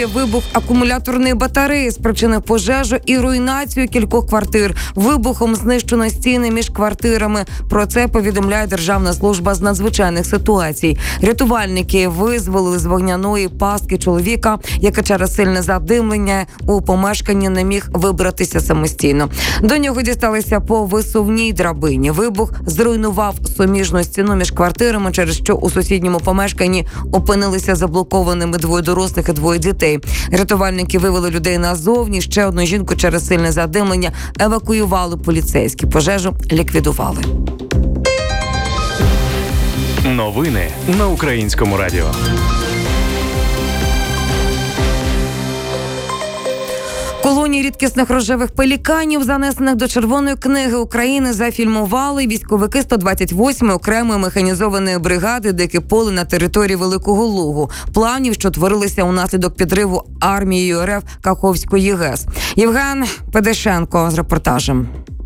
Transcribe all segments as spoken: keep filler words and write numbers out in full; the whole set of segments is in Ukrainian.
Вибух акумуляторної батареї спричинив пожежу і руйнацію кількох квартир. Вибухом знищено стіни між квартирами. Про це повідомляє Державна служба з надзвичайних ситуацій. Рятувальники визволили з вогняної пастки чоловіка, який через сильне задимлення у помешканні не міг вибратися самостійно. До нього дісталися по висувній драбині. Вибух зруйнував суміжну стіну між квартирами, через що у сусідньому помешканні опинилися заблокованими двоє дорослих і двоє дітей. Рятувальники вивели людей назовні. Ще одну жінку через сильне задимлення евакуювали поліцейські. Пожежу ліквідували. Новини на Українському радіо. Колонії рідкісних рожевих пеліканів, занесених до Червоної книги України, зафільмували військовики сто двадцять восьмої окремої механізованої бригади «Дике поле» на території Великого Лугу. Планів, що творилися унаслідок підриву армією РФ Каховської ГЕС. Євген Педешенко з репортажем.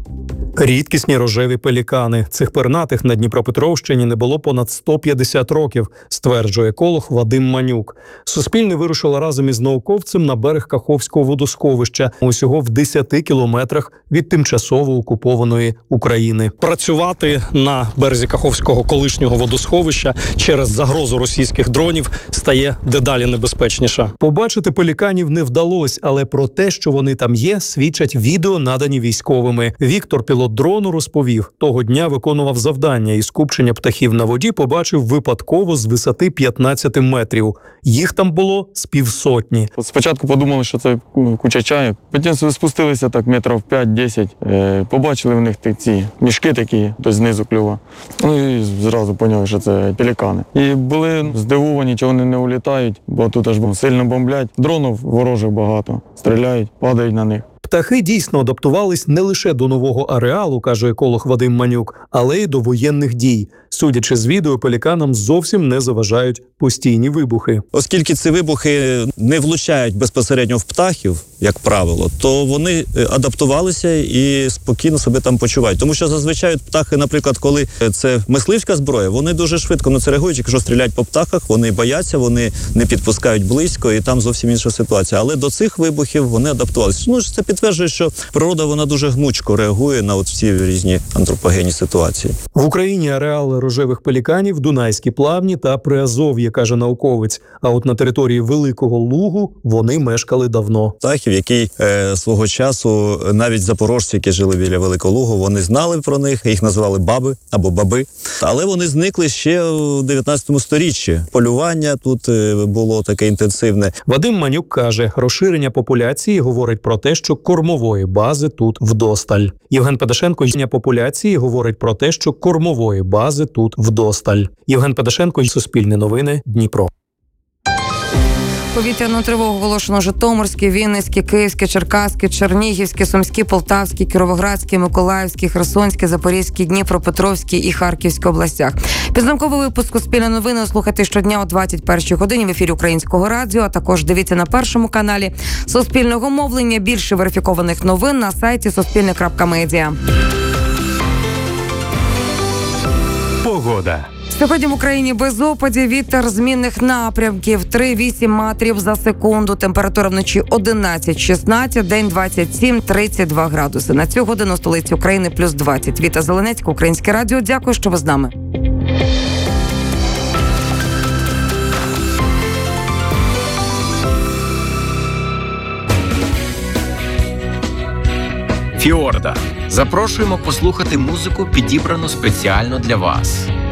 Рідкісні рожеві пелікани. Цих пернатих на Дніпропетровщині не було понад сто п'ятдесят років, стверджує еколог Вадим Манюк. Суспільне вирушило разом із науковцем на берег Каховського водосховища, усього в десяти кілометрах від тимчасово окупованої України. Працювати на березі Каховського колишнього водосховища через загрозу російських дронів стає дедалі небезпечніше. Побачити пеліканів не вдалося, але про те, що вони там є, свідчать відео, надані військовими. Віктор, пілот дрону, розповів, того дня виконував завдання і скупчення птахів на воді побачив випадково з висоти п'ятнадцять метрів. Їх там було з півсотні. Спочатку подумали, що це куча чайок. Потім спустилися так метрів п'ять-десять. Побачили в них ці мішки такі, то знизу клюва. Ну і зразу поняли, що це пелікани. І були здивовані, чого вони не улітають, бо тут аж сильно бомблять. Дронів ворожих багато. Стріляють, падають на них. Птахи дійсно адаптувались не лише до нового ареалу, каже еколог Вадим Манюк, але й до воєнних дій. Судячи з відео, пеліканам зовсім не заважають постійні вибухи. Оскільки ці вибухи не влучають безпосередньо в птахів, як правило, то вони адаптувалися і спокійно себе там почувають. Тому що зазвичай птахи, наприклад, коли це мисливська зброя, вони дуже швидко на це реагують. Якщо стріляють по птахах, вони бояться, вони не підпускають близько, і там зовсім інша ситуація. Але до цих вибухів вони адаптувалися. Ну, це підтверджує, що природа, вона дуже гнучко реагує на от всі різні антропогенні ситуації. В Україні ареали рожевих пеліканів, Дунайські плавні та Приазов'я, каже науковець. А от на території Великого Лугу вони мешкали давно. Птахів, які е, свого часу, навіть запорожці, які жили біля Великого Лугу, вони знали про них, їх називали баби або баби. Але вони зникли ще у дев'ятнадцятому сторіччі. Полювання тут е, було таке інтенсивне. Вадим Манюк каже, розширення популяції говорить про те, що кормової бази тут вдосталь. Євген Педешенко, популяції говорить про те, що кормової бази тут вдосталь. Євген Педешенко, Суспільне новини, Дніпро. Повітряну тривогу оголошено Житомирській, Вінницькій, Київській, Черкаській, Чернігівській, Сумській, Полтавській, Кіровоградській, Миколаївській, Херсонській, Запорізькій, Дніпропетровській і Харківській областях. Підсумковий випуск «Суспільне новини» слухайте щодня о двадцять першій годині в ефірі Українського радіо, а також дивіться на Першому каналі Суспільного мовлення. Більше верифікованих новин на сайті суспільне крапка медіа. Погода. Сьогодні в Україні без опадів, вітер змінних напрямків три-вісім метрів за секунду. Температура вночі одинадцять-шістнадцять, день двадцять сім-тридцять два градуси. На цю годину столиці України плюс двадцять. Віта Зеленецька, Українське радіо. Дякую, що ви з нами. Фіорда. Запрошуємо послухати музику, підібрану спеціально для вас.